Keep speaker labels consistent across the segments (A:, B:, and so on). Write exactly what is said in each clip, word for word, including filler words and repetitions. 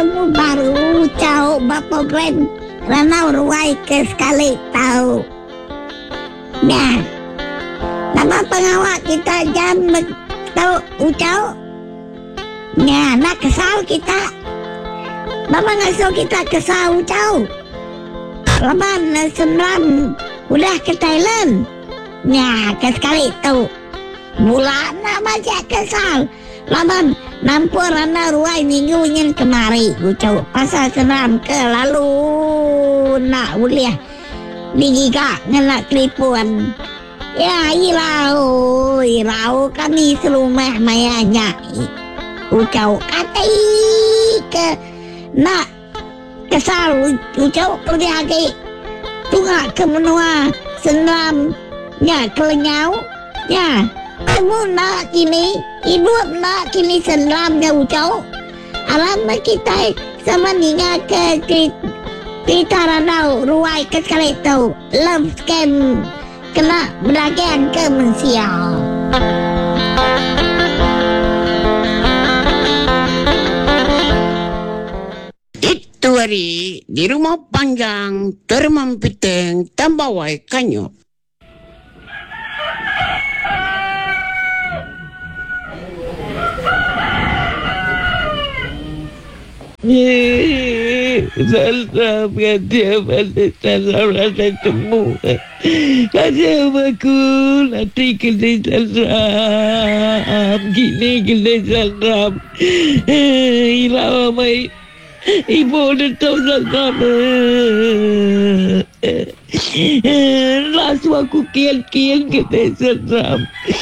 A: baru cau Bapak Glenn Ranau ruai ke sekali tahu. Nah, nama pengawal kita jam tahu ucau. Nah, nak kesal kita. Bapak ngasuh kita kesal ucau. Laban senram udah ke Thailand. Nah, ke sekali tahu. Bulan nama aja kesal. Laban nampur rana ruai minggu nyen kemari ucau pasal senam ke lalu nak uliah digiga ngelak kelipuan ya ilau ilau kami selumah mayanya ucau katai ke nak kesal ucau kerjagi tunggak ke menua senam ya kelenyau ya kamu nak kini hidup nak kini senramnya ucau alam kita sama ninga ke kita ranau ruai ke sekali tu love scam kena beragian ke manusia.
B: Itu hari di rumah panjang termam piteng tambah wai kanyut.
C: Salam kata balik salam rasa temu kata aku nanti kena salam gini kena salam hilang mai ibu dah tahu salam lasu aku kian-kian kena salam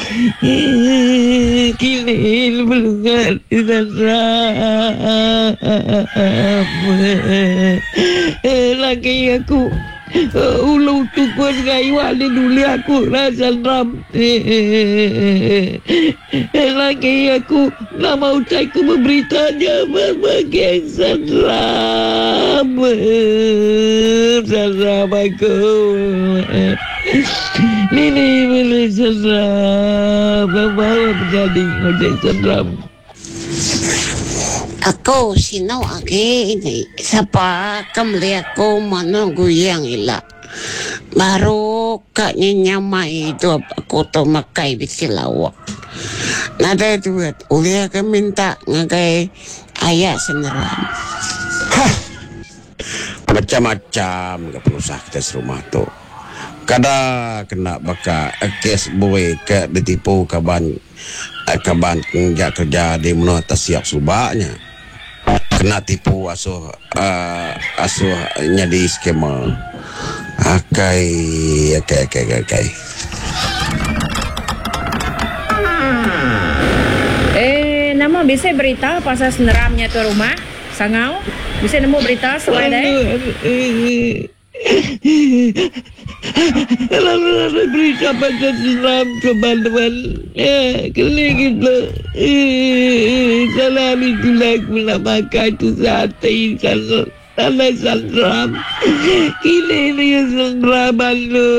C: kini belum salam lagi aku ulu tukun gaiwa ni dulu aku rasa ram lagi aku nak mau caiku memberitanya berbagai salam salam aku Nini boleh salam bawa berjadi boleh salam.
B: Ako sinaw agi ini sapa kamli ako manunggu yang ila baru kanya nyamai itu aku to makai bisilawak nada duit ulia ke minta ngagai ayah seneram macam-macam ke pengusaha kita serumah tu kada kena baka kes boy ke ditipu kaban kaban kerja kerja di menua tak siap subaknya kena tipu asuh uh, asuh nyadi skema akai akai akai akai
D: eh nama bisa berita pasal seneramnya tu rumah sangau bisa nemu berita soal deh
C: lalu ada berita pasal seneram teman-teman ya kali gitu salam itulah aku nak makan tu sate salam salam seneram kini dia seneram lu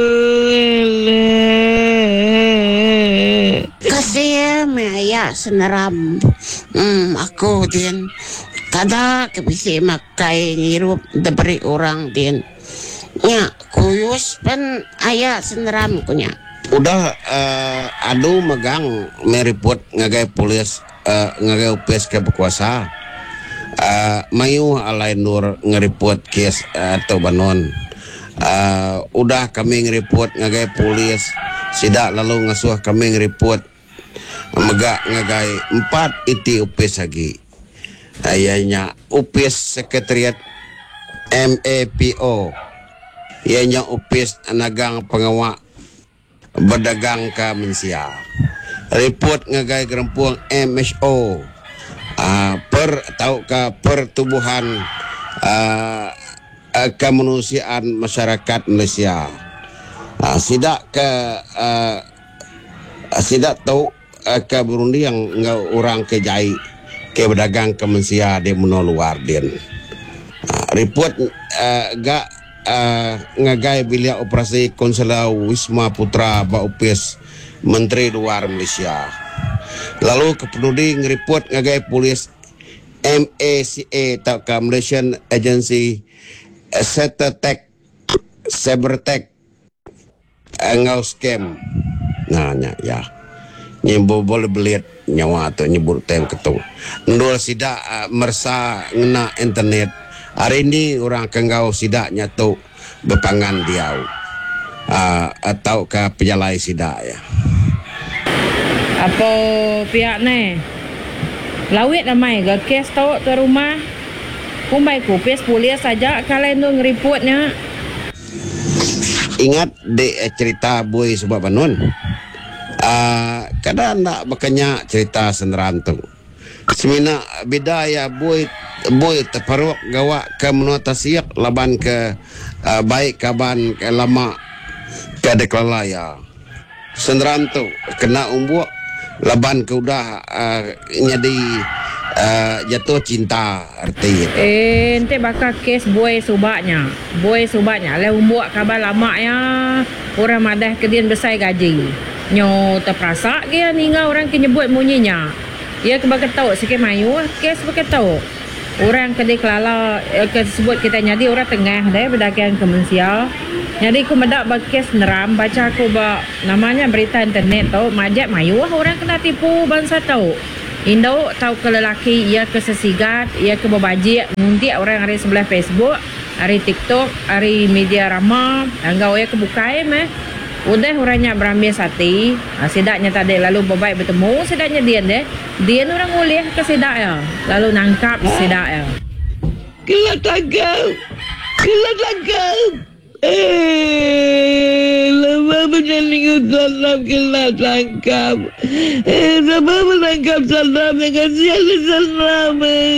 B: kasih maya seneram hmm aku din kada kebisi makai ngirup diberi orang din nya kuyus pen ayah seneram kunya
E: udah uh, adu megang meriput ngagai polis uh, ngagai upes ke berkuasa uh, mayu alai nur ngeriput kes uh, atau banon uh, udah kami ngeriput ngagai polis sidak lalu ngasuh kami ngeriput megak ngagai empat iti upes lagi ayahnya upes sekretariat M A P O ianya upes nagang pengawak berdagang ke Malaysia report ngagai gerempuang M S O uh, per tahu ke pertubuhan uh, kemanusiaan masyarakat Malaysia uh, sidak ke uh, sidak tahu uh, ke Burundi yang ngau orang ke jai ke berdagang ke Malaysia di menua luar din uh, report uh, gak Uh, ngagai bilik operasi Konsela Wisma Putra Ba Upes Menteri Luar Malaysia lalu kepenudi ngeriput ngagai polis M A C A atau ke Malaysian Agency uh, Cybertech Cybertech ngau scam. Nah, nya ya. Nyebut boleh belit nyawa atau nyebut tem ketu. Ndul sidak uh, mersa ngena internet. Hari ini orang kenggau sidaknya tu berpangan dia. Uh, atau ke pejalai sidak ya.
D: Apa pihak ni? Lawit ramai ke kes tau tu rumah. Kumbai kupis polis saja kalau tu ngeriputnya.
E: Ingat de cerita boy sebab banun. Uh, kadang nak berkenyak cerita seneran tu. Semina bidaya boy boy terperuk gawak ke menua tasiak laban ke uh, baik kaban ke lama ke deklalaya. Seneran tu kena umbuk laban ke udah uh, nyadi uh, jatuh cinta arti.
D: Eh, ente bakal kes boy subaknya. Boy subaknya. Lah umbuk kabar lama ya. Orang madah kedian besar gaji. Nyo terperasak dia ninggal orang ke nyebut munyinya. Ia ke bakal tahu sikit mayu kes bakal tahu. Orang ke deklala ke sebut kita nyadi orang tengah dah berdagang ke mensia. Jadi aku mendak bakes neram baca aku ba namanya berita internet tau majak mayu orang kena tipu bangsa tau. Indo tahu ke lelaki ia ke sesigat, ia ke berbajik nanti orang hari sebelah Facebook, hari TikTok, hari media ramah, anggau ia ke bukai meh. Udah orangnya berambil sati, sedaknya tadi lalu berbaik bertemu, sedaknya dia deh. Dia orang boleh ke sedak ya, lalu nangkap sedak ya.
C: Kelat tangkap. Kelat tangkap. Eh, lama berjalan salam kelat tangkap. Eh, lama menangkap salam dengan siapa salam.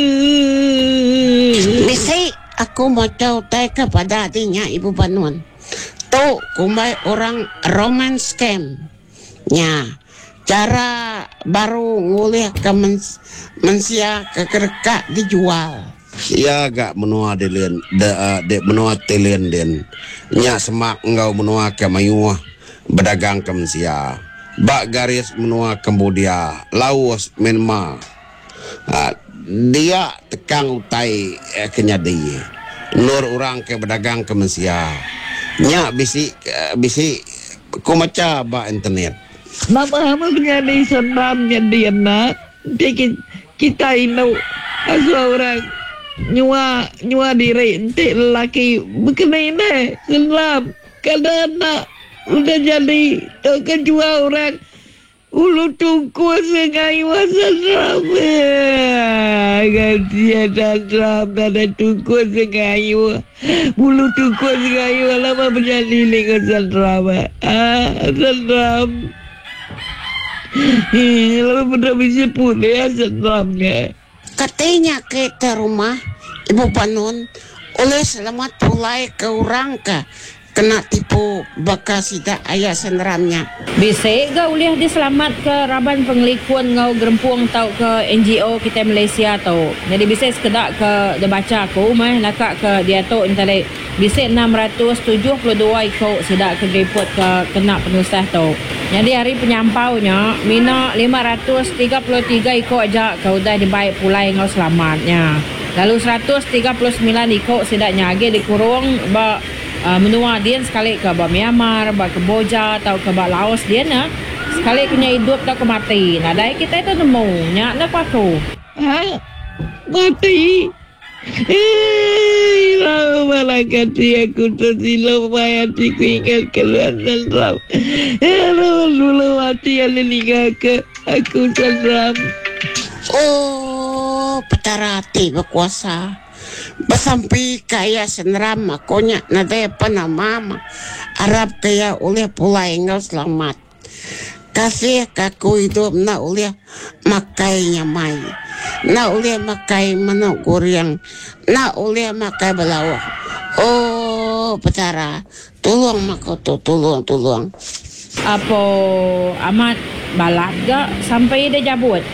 E: Mesti aku mau tahu tanya kepada adiknya Ibu Banun. Tu kumbai orang romance scam. Nya, cara baru ngulih ke mens, mensia ke kerka dijual. Ya agak menua delen, de, uh, de menua telen den. Nya semak engkau menua ke mayuah berdagang ke mensia. Bak garis menua Cambodia, Laos, Myanmar. Uh, dia tekang utai eh, kenyadi. Nur orang ke berdagang ke mensia. Nya bisi bisi ku maca ba internet.
C: Nama hama penyanyi senamnya dia nak. Dia kita ini asal orang nyua nyua diri ente lelaki berkenai ni senam. Kadang nak udah jadi tak kejual orang ulu tungku sengai masa drama. Gantian dan drama dan tungku sengai bulu tungku sengai lama berjadi dengan drama. Ah, drama. Eh, lalu benar bisa pulih drama.
E: Katanya ke rumah Ibu Banun oleh selamat pulai ke orang ke kena tipu bekas tidak ayah seneramnya.
D: Bisa ga uliah diselamat ke raban pengelikun ngau gerempung tau ke N G O kita Malaysia tau. Jadi bisa sekedak ke dia baca aku mah nakak ke dia tau intale bisa enam ratus tujuh puluh dua ikut sedak ke report ke kena penusah tau. Jadi hari penyampaunya mina lima ratus tiga puluh tiga ikut aja ke udah dibaik pulai ngau selamatnya. Lalu seratus tiga puluh sembilan ikut sedaknya age dikurung ba Uh, menua dia sekali ke ba Myanmar, ba Kamboja atau ke ba Laos dia na sekali kena hidup tak ke mati. Nah dari kita itu nemu nyak nak aku.
C: Ha? Mati. Eh, lama malaikat dia aku tersilau mayat aku ingat keluar dalam. Eh, lama dulu mati yang liga ke aku seram.
E: Oh, petarati berkuasa. Basampi kaya seneram makonya nadaya panamama Arab kaya oleh pulai ngau selamat kasih kaku hidup na oleh makainya mai na oleh makai manok kuriang na oleh makai belawak. Oh petara tolong mako tu tolong tolong
D: apa amat balat gak sampai dia jabut.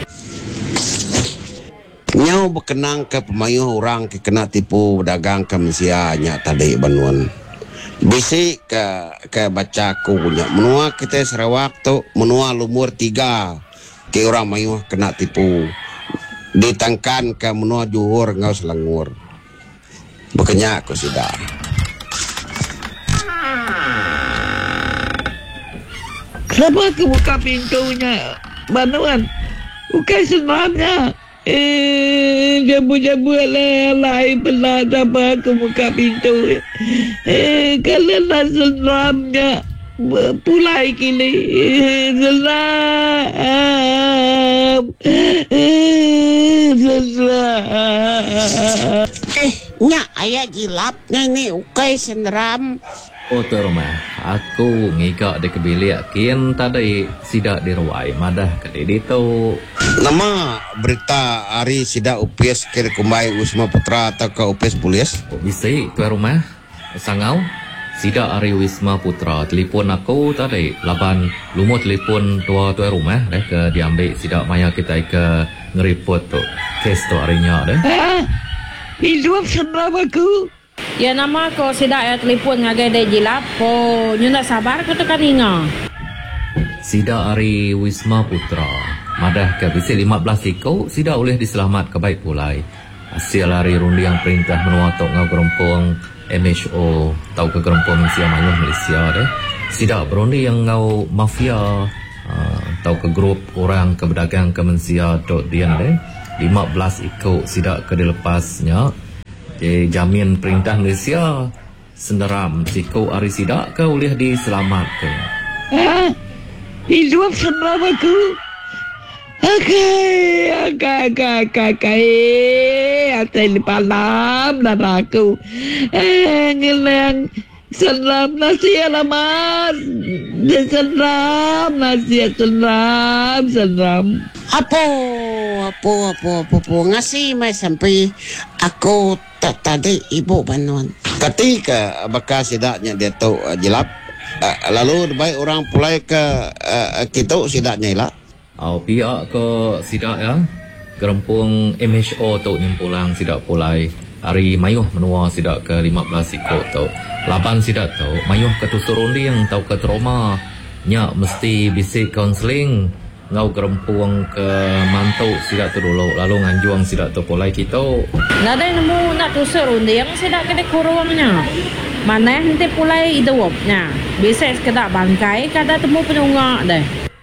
E: Nyau berkenang ke pemayuh orang ke kena tipu dagang ke Malaysia nya tadi Banun. Bisi ke ke baca aku punya menua kita Sarawak tu menua lumur tiga ke orang mayuh kena tipu
B: ditangkan ke menua juhur ngau selangur. Bekenya aku sudah.
C: Kenapa aku buka pintunya, Banuan? Bukan senamnya. Eh, jabu-jabu alai pernah dapat aku buka pintu. Eh, kalian nak senamnya. Pulai kini. Eh, senam. Eh, senam.
E: Eh, nya ayah jilapnya ini ukai senram.
F: Oh tuan rumah, aku ngigak di kebilik kian tadi sidak diruai madah kedai itu.
B: Nama berita hari sidak U P S ke Kumbai Wisma Putra atau ke U P S Polis?
F: Oh bisa tuan rumah, sangau sidak hari Wisma Putra telefon aku tadi laban lumut telefon tua tuan rumah deh ke diambil sidak maya kita ke ngeripot tu kes tu harinya deh.
C: Ah, hidup senam aku.
D: Ya nama ko sidak ya telefon ngagai dai jilap ko nyuna sabar ko tu kan inga.
F: Sidak hari Wisma Putra madah ke bisi lima belas ikau sidak boleh diselamat ke baik pulai. Hasil hari rundi yang perintah menuatok ngau gerompong M H O tau ke gerompong Malaysia Maluh Malaysia deh. Sidak berundi yang ngau mafia uh, tau ke grup orang ke berdagang ke Malaysia dot dian deh. lima belas ikau sidak ke dilepasnya. Jadi jamin perintah Malaysia senderam sikau hari sidak ke boleh diselamatkan.
C: Ah, hidup senam aku. Akai, akai, akai, akai, akai. Atai palam dan aku. Eh, ngelang senam nasi alamat. Senam nasi senam, senam.
E: Apa, apa, apa, apa, apa. Ngasih mai sampai aku tak tadi ibu Banuan.
B: Ketika bekas sidaknya dia tahu uh, jelap, uh, lalu baik orang pulai ke uh, kita sidaknya ilah.
F: Oh, pihak ke sidak ya, gerompong M H O tu nyimpulang sidak pulai hari mayuh menua sidak ke lima belas ikut tu. Lapan sidak tu mayuh ke tusurundi yang tau ke trauma nya mesti bisik counseling ngau gerompong ke mantu sidak tu dulu lalu nganjuang sidak tu pulai kita.
D: Nada nemu nak tusurundi yang sidak kedai kurungnya. Mana nanti pulai hidupnya. Bisa sekedar bangkai kada temu penunggak deh.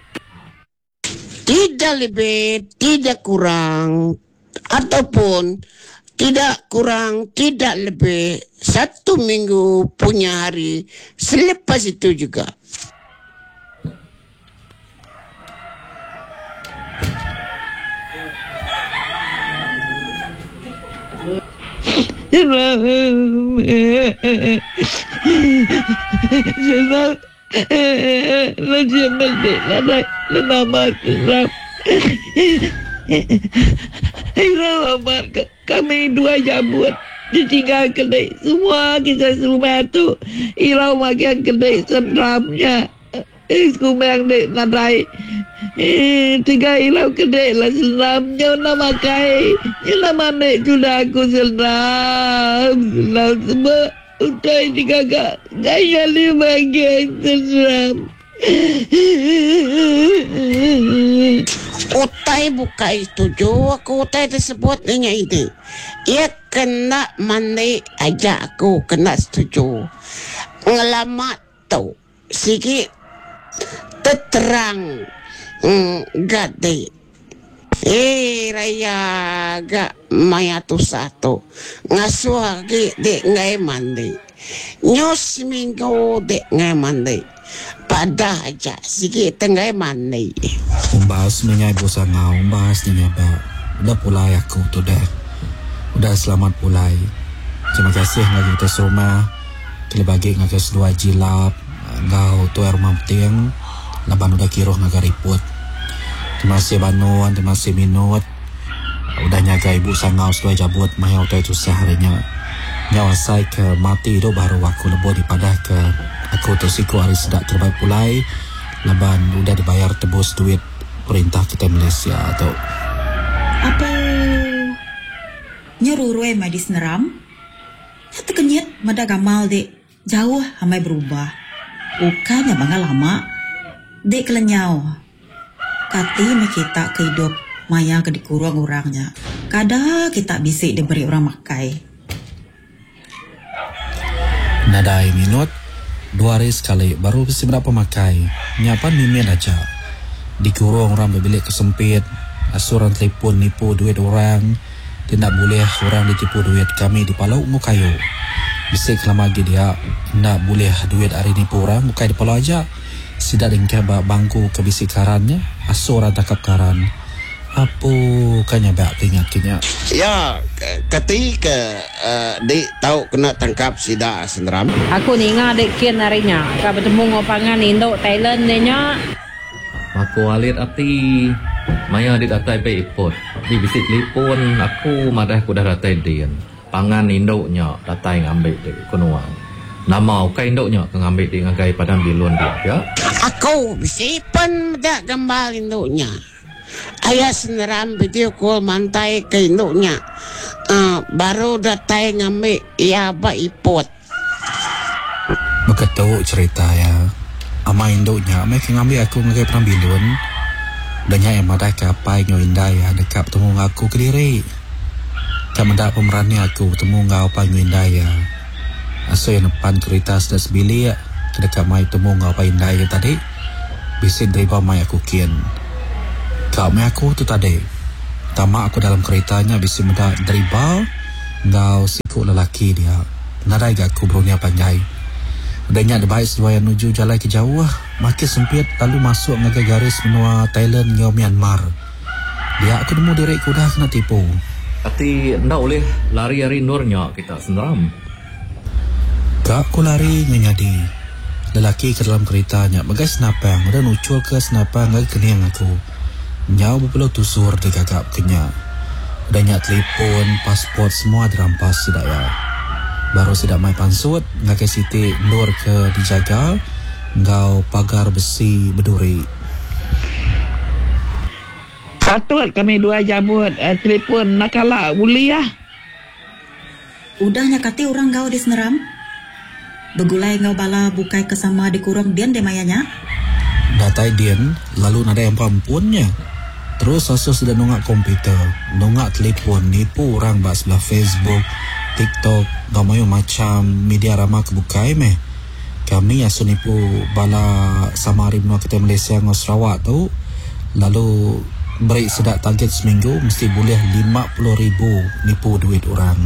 E: Tidak lebih, tidak kurang, ataupun tidak kurang, tidak lebih. Satu minggu punya hari selepas itu juga.
C: Senam. Lanjut balik lanai nama senam. Hirau amat kami dua jambut ditinggal kedai semua kisah rumah tu. Hirau makan kedai senamnya. Kumang dek nadai. Tiga hirau kedai lah senamnya nama kai. Nama nek sudah aku senam. Senam semua. Utai ni kakak gaya lima geng senam.
E: Utai buka setuju, aku utai tersebut dengan ini. Ia kena mandi aja aku kena setuju. Ngelamat tu sikit terang mm, gade. Eh raya gak maya tu satu ngasuh lagi dek ngai mandi nyos minggu dek ngai mandi pada aja sikit tengah mandi.
G: Umbas menyai bosa ngau umbas ni ba udah pulai aku tu dah udah selamat pulai. Terima kasih lagi kita semua telah bagi ngagas dua jilap ngau tu rumah penting laban udah kiroh ngaga report. Terima kasih Banuan, terima kasih Minut. Udah nyaga ibu sangau setelah jabut mahal tu itu seharinya. Nyawa saya ke mati itu baru aku lebih dipadah ke aku tu siku hari sedak terbaik pulai. Laban udah dibayar tebus duit perintah kita Malaysia atau
H: apa nyuruh mai di seneram. Satu kenyit mada gamal dek jauh hamai berubah. Bukannya bangga lama dek kelenyau. Kati me kita kehidup maya ke dikurung orangnya. Kada kita bisik diberi orang makai.
G: Nadai minut dua hari sekali baru bisa berapa makai. Nyapan mimin aja. Dikurung orang berbilik kesempit. Asuran telefon nipu duit orang. Tidak boleh orang ditipu duit kami di Palau mu kayu. Bisik lama lagi dia tidak boleh duit hari nipu orang mukai di Palau aja. Sidak dengke bangku kebisikarannya. Asuran takap karan. Apa kanya bak tingat-tingat.
E: Ya, ketika uh, Dik tahu kena tangkap sida senram.
D: Aku ni ingat dek kian harinya. Kau bertemu ngopangan Indo Thailand nya.
F: Aku alit ati maya di datai pe ipot. Di bisik telefon aku madah ku dah datai dian. Pangan Indo nya datai ngambil dek kunuang. Nama ukai Indo nya ngambil dek ngagai padang bilun dia ya.
E: Aku bisipan dak gambar Indo nya. Ayah seneram video call mantai ke induknya. Uh, baru datai ngambil ia apa ipot.
G: Begitu cerita ya. Ama induknya, mereka ngambil aku ngagai perambilun. Dan yang madah kapai nyo indah ya dekat temu aku ke diri. Kan mendak pemerannya aku temu ngau pa nyo indah ya. Aso yang depan kereta sudah sebili ya. Dekat mai temu ngau pa indah ya tadi. Bisik dari bawah mai aku kian. Kau me aku tu tadi. Tamak aku dalam keretanya bisa muda dribble. Ngau siku lelaki dia. Nadai gak aku berunia panjai. Udahnya ada baik seduaya nuju jalan ke jauh. Makin sempit lalu masuk ngagai garis menua Thailand ngau Myanmar. Dia aku nemu diri aku dah kena tipu.
F: Tapi ndak boleh lari-lari nurnya kita senram.
G: Kak aku lari nyanyadi. Lelaki ke dalam keretanya. Bagai senapang. Udah nucul ke senapang ngagai keniang aku. Nyau berpeluh tusur di gagap kenya. Udahnya telefon, pasport semua dirampas sudah ya. Baru sudah mai pansut, ngakai siti nur ke dijaga, ngau pagar besi berduri.
C: Patut kami dua jambut uh, telefon nakala uli ya.
H: Udahnya kati orang kau di seneram. Begulai ngau bala bukai kesama dikurung dian de mayanya.
G: Datai dian, lalu nada yang pampunnya. Terus aso sudah nungak komputer, nungak telefon, nipu orang bak sebelah Facebook, TikTok, gamayo macam media ramah kebukai meh. Kami aso nipu bala samari menua kita Malaysia ngau Sarawak tu. Lalu beri sedak target seminggu mesti boleh lima puluh ribu nipu duit orang.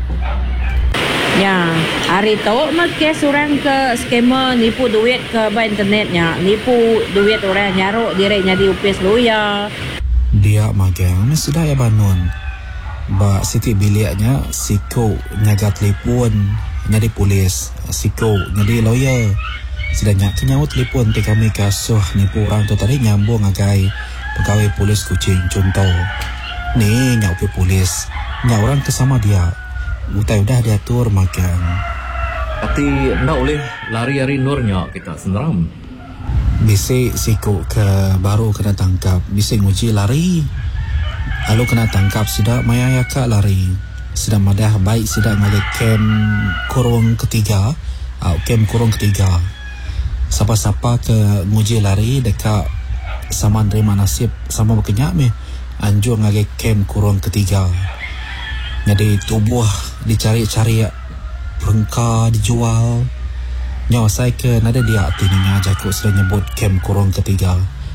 D: Ya, hari tu mak kes orang ke skema nipu duit ke ba internetnya. Nipu duit orang nyaruk diri jadi upis lu ya.
G: Dia magang mesti dah ya banun. Ba siti biliknya siko nyaga telefon jadi polis, siko jadi lawyer. Sedangnya kenyau telefon te kami kasuh nipu orang tu tadi nyambung agai pegawai polis Kuching contoh. Ni nyau pe polis, nyau orang kesama dia. Utai udah diatur magang.
F: Tapi ndak boleh lari-lari nurnya kita senram.
G: Bisik siko ke baru kena tangkap, bisik nguji lari. Lalu kena tangkap sidak maya yakak lari. Sidak madah baik sidak ngalik kem kurung ketiga, atau kem kurung ketiga. Siapa-siapa ke nguji lari dekat sama nerima nasib sama berkenyak meh. Anjur ngalik kem kurung ketiga. Jadi tubuh dicari-cari perengka dijual. Nyawa saya ke nada dia tininya jaku sudah nyebut kem kurung ketiga.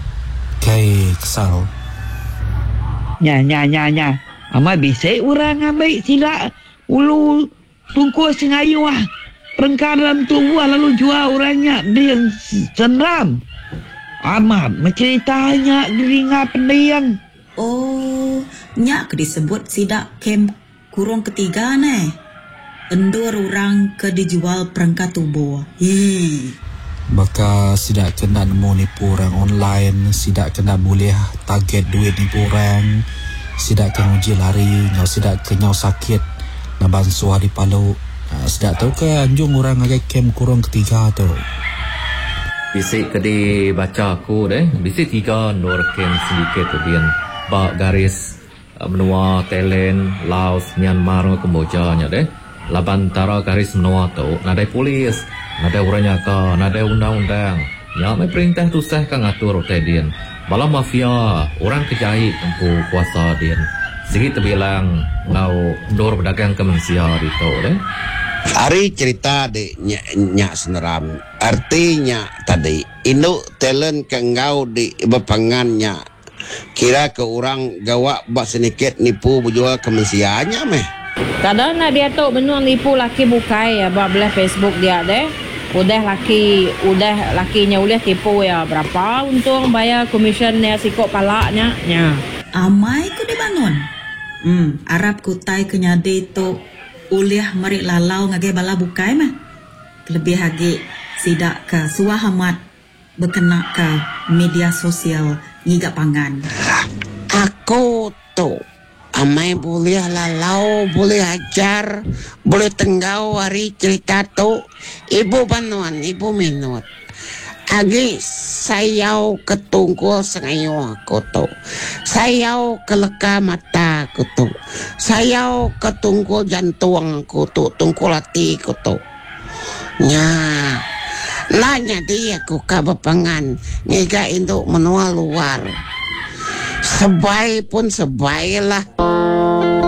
G: Kai kesal.
C: Nya nya nya nya. Ama bisa orang ambil sila ulu tungku singayu ah. Perengkar dalam tubuh lalu jual orangnya dia senram. Amat menceritanya geringa pendiang.
H: Oh, nyak ke disebut sidak kem kurung ketiga ne. Endur orang ke dijual perangkat tubuh. Hi.
G: Maka sidak kena nemu nipu orang online, sidak kena boleh target duit nipu orang, sidak kena uji lari, ngau sidak kena sakit, nak bansuah di Palau. Uh, sidak tahu ke anjung orang agak kem kurung ketiga tu.
F: Bisik ke di baca aku deh. Bisik tiga nur kem sedikit tu dian. Bak garis uh, menua Thailand, Laos, Myanmar, Kamboja nya deh. Laban tara garis menua tu, nadai polis, nadai orangnya ka, nadai undang-undang. nya mai perintah tusah kang atur tedien. Bala mafia orang kejahit tempu kuasa dien. Sigi terbilang ngau dor berdagang ke manusia itu deh.
E: Ari cerita de nyak nyak seneram. Artinya tadi induk talent ke ngau di bepangannya. Kira ke orang gawa bak sedikit nipu berjual ke manusianya meh.
D: Kadang nak dia tu benuang nipu laki bukai ya buat belah Facebook dia deh. Udah laki udah lakinya boleh tipu ya berapa untung bayar komisen ya sikok palaknya nya.
H: Amai ku dibangun. Hmm, Arab kutai kenyade tu uliah merik lalau ngagai bala bukai mah. Lebih lagi sidak ke suah amat berkena ke media sosial ngigak pangan.
E: Aku tu amai boleh lalau, boleh ajar, boleh tenggau hari cerita tu. Ibu banuan, ibu minut. Agi sayau ketungkul sengayo aku tu. Sayau keleka mata aku tu. Sayau ketungkul jantung aku tu. Tungkul hati aku tu. Nya. Nanya dia aku kabapangan. Ngiga induk menua luar. Sebai pun sebai lah.